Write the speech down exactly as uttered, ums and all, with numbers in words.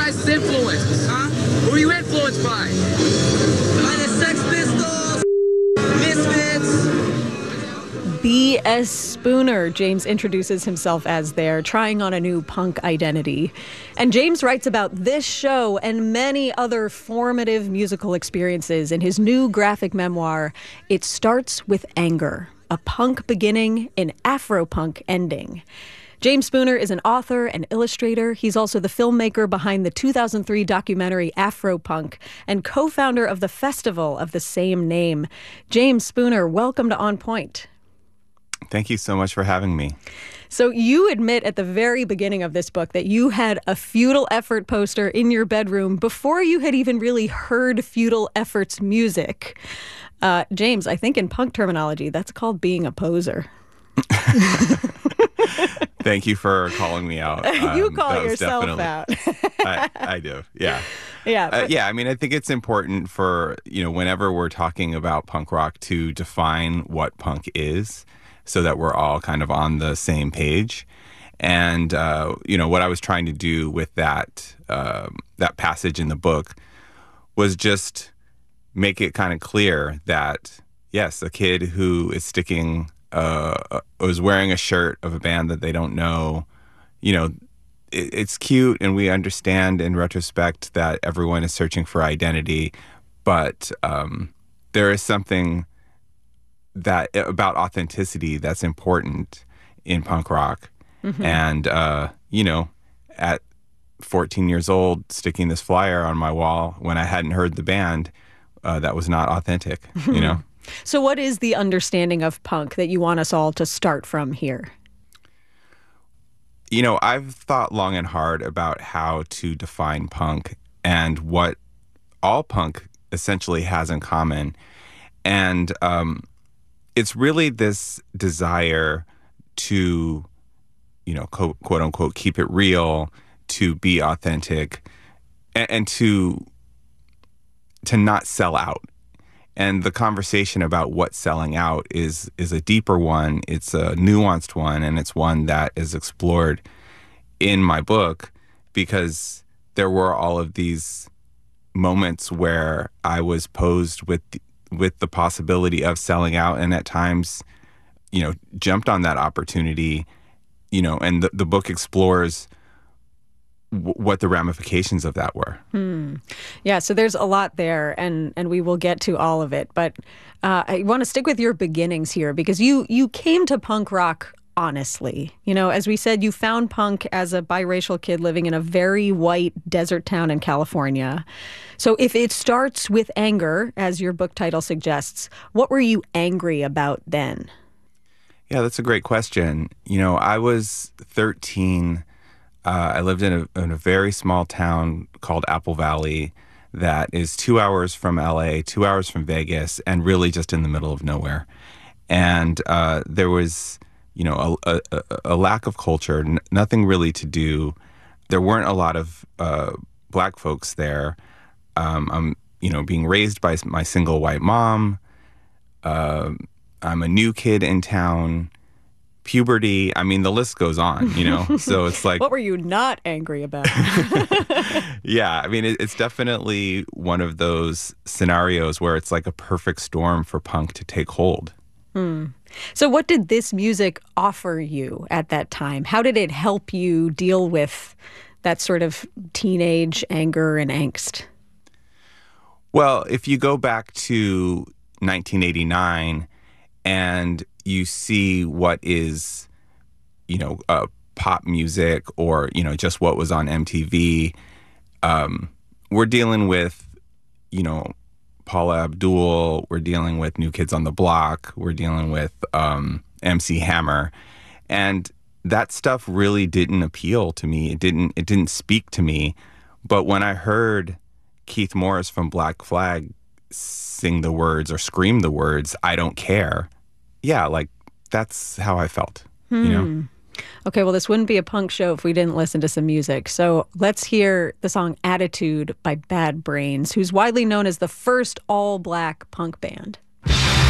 guys' influences? Huh? Who are you influenced by? By the Sex Pistols, Misfits. B S. Spooner, James introduces himself as there, trying on a new punk identity. And James writes about this show and many other formative musical experiences in his new graphic memoir, It Starts With Anger, a punk beginning, an Afro-punk ending. James Spooner is an author and illustrator. He's also the filmmaker behind the two thousand three documentary Afropunk and co-founder of the festival of the same name. James Spooner, welcome to On Point. Thank you so much for having me. So you admit at the very beginning of this book that you had a Futile Effort poster in your bedroom before you had even really heard Futile Effort's music. Uh, James, I think in punk terminology, that's called being a poser. Thank you for calling me out. Um, you call yourself out. I, I do, yeah. Yeah, uh, yeah. I mean, I think it's important for, you know, whenever we're talking about punk rock to define what punk is so that we're all kind of on the same page. And, uh, you know, what I was trying to do with that, uh, that passage in the book was just make it kind of clear that, yes, a kid who is sticking uh, was wearing a shirt of a band that they don't know, you know, it, it's cute, and we understand in retrospect that everyone is searching for identity, but um, there is something that about authenticity that's important in punk rock. Mm-hmm. And, uh, you know, at fourteen years old, sticking this flyer on my wall when I hadn't heard the band, uh, that was not authentic, you know? So what is the understanding of punk that you want us all to start from here? You know, I've thought long and hard about how to define punk and what all punk essentially has in common. And um, it's really this desire to, you know, quote, quote unquote, keep it real, to be authentic, and, and to to not sell out. And the conversation about what selling out is is a deeper one. It's a nuanced one, and it's one that is explored in my book because there were all of these moments where I was posed with the, with the possibility of selling out, and at times, you know, jumped on that opportunity, you know, and the, the book explores w- what the ramifications of that were. Hmm. Yeah, so there's a lot there, and and we will get to all of it. But uh, I want to stick with your beginnings here because you you came to punk rock honestly. You know, as we said, you found punk as a biracial kid living in a very white desert town in California. So if it starts with anger, as your book title suggests, what were you angry about then? Yeah, that's a great question. You know, I was thirteen. Uh, I lived in a, in a very small town called Apple Valley that is two hours from L A, two hours from Vegas, and really just in the middle of nowhere. And uh, there was, you know, a, a, a lack of culture, n- nothing really to do. There weren't a lot of uh, black folks there. Um, I'm, you know, being raised by my single white mom. Uh, I'm a new kid in town. Puberty, I mean, the list goes on, you know? So it's like... What were you not angry about? Yeah, I mean, it, it's definitely one of those scenarios where it's like a perfect storm for punk to take hold. Hmm. So what did this music offer you at that time? How did it help you deal with that sort of teenage anger and angst? Well, if you go back to nineteen eighty-nine and you see what is, you know, uh, pop music or, you know, just what was on M T V, um, we're dealing with, you know, Paula Abdul, we're dealing with New Kids on the Block, we're dealing with um, M C Hammer. And that stuff really didn't appeal to me. It didn't, it didn't speak to me. But when I heard Keith Morris from Black Flag sing the words or scream the words, "I don't care," yeah, like, that's how I felt, hmm. you know? Okay, well, this wouldn't be a punk show if we didn't listen to some music. So let's hear the song Attitude by Bad Brains, who's widely known as the first all-black punk band.